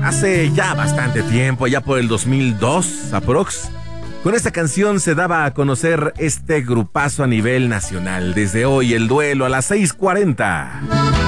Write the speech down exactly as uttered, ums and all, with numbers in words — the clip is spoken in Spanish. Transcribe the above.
Hace ya bastante tiempo, ya por el dos mil dos, aprox, con esta canción se daba a conocer este grupazo a nivel nacional. Desde hoy, el duelo a las seis cuarenta.